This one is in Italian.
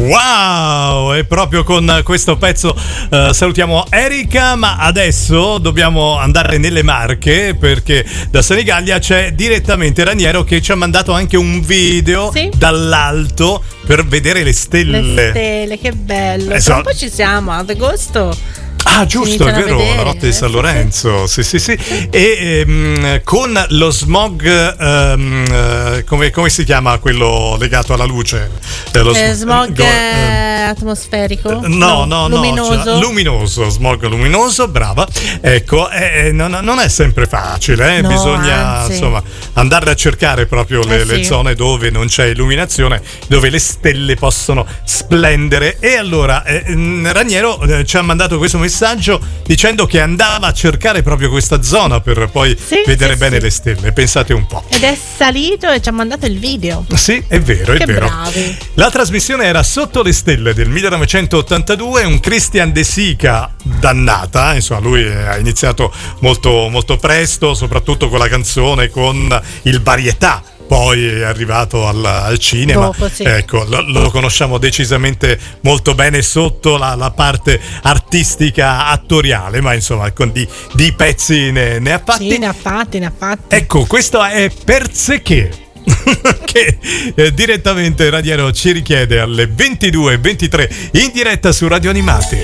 Wow, e proprio con questo pezzo salutiamo Erika, ma adesso dobbiamo andare nelle Marche, perché da Senigallia c'è direttamente Raniero che ci ha mandato anche un video dall'alto per vedere le stelle. Le stelle, che bello. Tra un po' ci siamo, ad agosto. Ah, giusto, è vero, la notte di San Lorenzo. Sì. E con lo smog, come si chiama quello legato alla luce? Smog atmosferico? No, luminoso. Smog luminoso, brava. Ecco, non è sempre facile, bisogna insomma andare a cercare proprio le zone dove non c'è illuminazione, dove le stelle possono splendere. E allora Raniero ci ha mandato questo messaggio dicendo che andava a cercare proprio questa zona per poi vedere bene le stelle. Pensate un po'. Ed è salito e ci ha mandato il video. Sì, è vero, che è vero. Bravi. La trasmissione era Sotto le stelle del 1982, un Christian De Sica dannata, insomma lui ha iniziato molto, molto presto, soprattutto con la canzone, con il varietà. Poi è arrivato al cinema. Dopo, ecco, lo conosciamo decisamente molto bene sotto la parte artistica attoriale, ma insomma di pezzi ne ha fatti. Sì, ne ha fatti. Ecco, questo è Perzeché, che direttamente Raniero ci richiede alle 22:23 in diretta su Radio Animati.